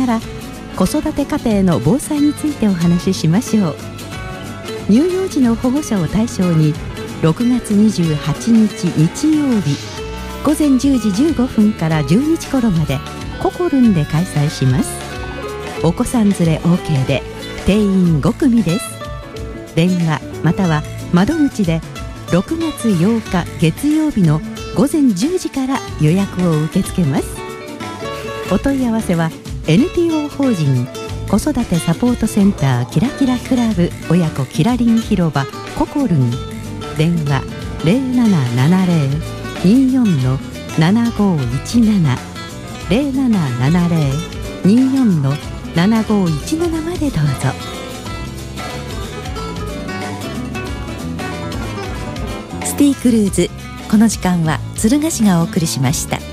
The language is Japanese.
がら子育て家庭の防災についてお話ししましょう。乳幼児の保護者を対象に6月28日日曜日午前10時15分から12時頃までココルンで開催します。お子さん連れ OK で定員5組です。電話または窓口で6月8日月曜日の午前10時から予約を受け付けます。お問い合わせは NPO 法人子育てサポートセンターキラキラクラブ親子キラリン広場ココルン、電話 0770-24-7517 0770-24-7517 までどうぞ。 スティークルーズ、この時間は敦賀市がお送りしました。